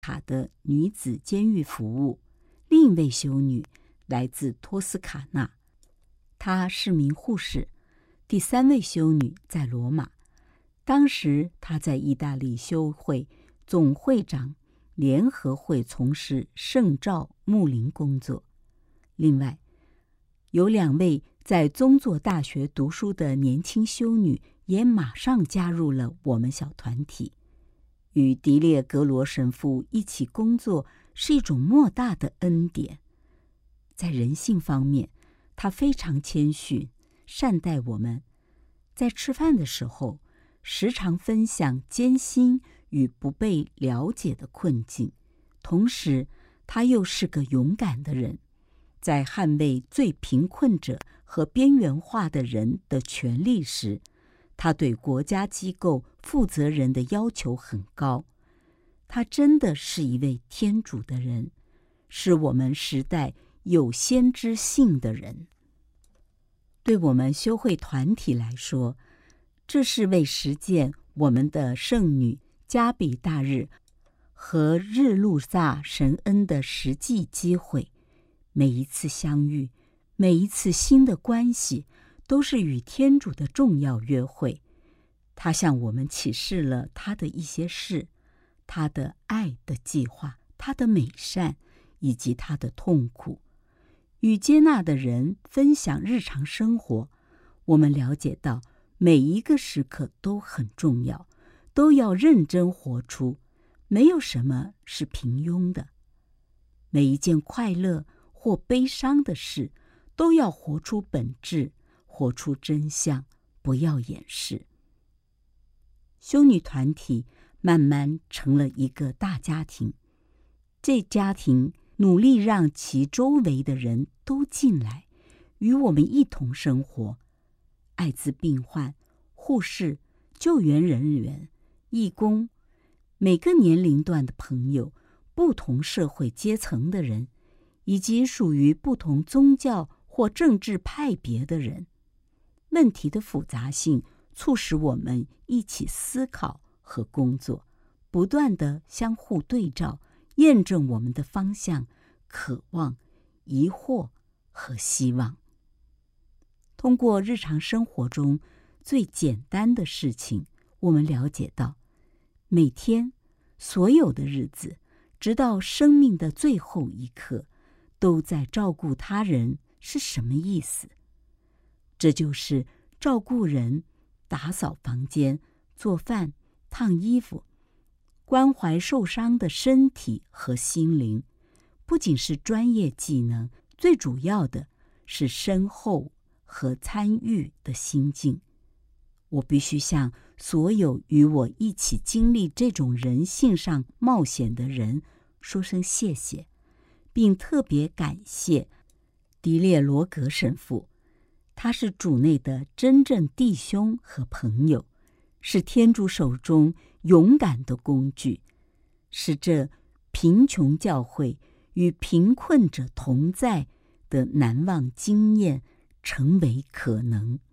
卡的女子监狱服务，另一位修女来自托斯卡纳，她是名护士。第三位修女在罗马，当时她在意大利修会总会长联合会从事圣召牧灵工作。另外，有2位在宗座大学读书的年轻修女也马上加入了我们小团体。与迪列格罗神父一起工作是一种莫大的恩典。在人性方面，他非常谦逊，善待我们。在吃饭的时候，时常分享艰辛与不被了解的困境，同时他又是个勇敢的人。在捍卫最贫困者和边缘化的人的权利时，他对国家机构负责人的要求很高。他真的是一位天主的人，是我们时代有先知性的人。对我们修会团体来说，这是为实践我们的圣女加比大日和日路撒神恩的实际机会。每一次相遇，每一次新的关系，都是与天主的重要约会。他向我们启示了他的一些事，他的爱的计划，他的美善，以及他的痛苦。与接纳的人分享日常生活，我们了解到每一个时刻都很重要，都要认真活出，没有什么是平庸的。每一件快乐或悲伤的事，都要活出本质，活出真相，不要掩饰。修女团体慢慢成了一个大家庭，这家庭努力让其周围的人都进来，与我们一同生活。艾滋病患、护士、救援人员、义工，每个年龄段的朋友，不同社会阶层的人，以及属于不同宗教或政治派别的人。问题的复杂性促使我们一起思考和工作，不断地相互对照，验证我们的方向、渴望、疑惑和希望。通过日常生活中最简单的事情，我们了解到，每天所有的日子，直到生命的最后一刻，都在照顾他人是什么意思。这就是照顾人、打扫房间、做饭、烫衣服，关怀受伤的身体和心灵，不仅是专业技能，最主要的是深厚和参与的心境。我必须向所有与我一起经历这种人性上冒险的人说声谢谢，并特别感谢迪列罗格神父。他是主内的真正弟兄和朋友，是天主手中勇敢的工具，使这贫穷教会与贫困者同在的难忘经验成为可能。